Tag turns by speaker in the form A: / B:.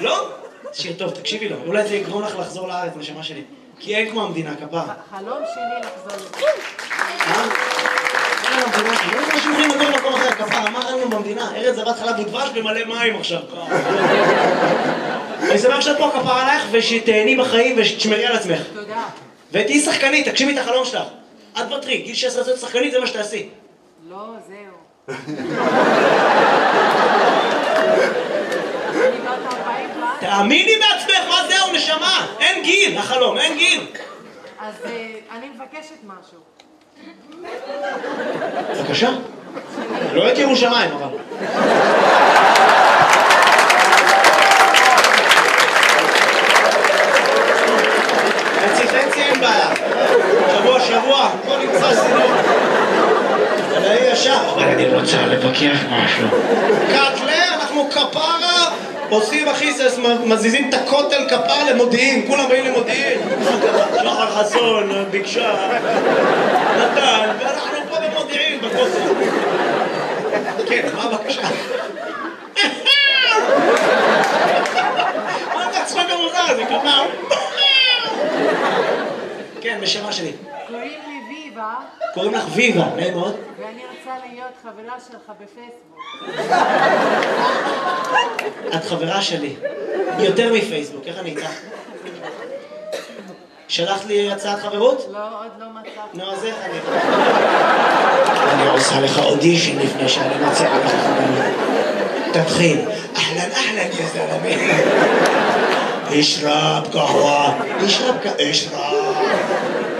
A: לא? שיר טוב, תקשיבי לו. אולי זה יגרום לך לחזור לארץ, נשמה שלי. כי אין כמו המדינה, כפרה.
B: חלום שלי לחזור לפה.
A: אין לנו במדינה, לא זה מה שמוכרים לגור במקום אחר, כפרה. מה אין לנו במדינה? ארץ זבת חלב ודבש במלא מים עכשיו. אני שמח שאת פה, כפרה עלייך, ושתהני בחיים ושתשמרי על עצמך.
B: תודה.
A: ותהיי שחקנית, תגשימי את החלום שלך. את בטרי, גיל 16 להיות שחקנית, זה מה שתעשי.
B: לא, זהו.
A: תאמיני בעצמך, מה זהו, נשמה? אין גיל, החלום, אין גיל.
B: אז אני מבקשת משהו.
A: בבקשה. לא את ירושלים, אבל. חצי אין בעיה. שבוע, בוא נמצא סינור. זה יהיה ישר.
C: אבל אני רוצה לבקש משהו.
A: קטלה, אנחנו כפרה. עושים אחי, מזיזים את הכותל כפר למודיעין, כולם באים למודיעין. שחר חסון, ביקשה, נתן, ואנחנו פה במודיעין, בכותל. כן, מה הבקשה? מה אתה צחוק המוזר הזה, כפר? כן, בשמה שלי.
B: קוראים לי ויבה.
A: קוראים לך ויבה, נעים מאוד.
B: ואני רוצה להיות חברה שלך בפייסבוק.
A: את חברה שלי. יותר מפייסבוק, איך אני איתך? שלחת לי הצעת חברות?
B: לא, עוד לא מצאתי.
A: נו, אז איך אני... אני עושה לך אודישן לפני שאני מציע לך חברות. תתחיל. אהלן, יא זלמי. אשרב קהווה. אשרב.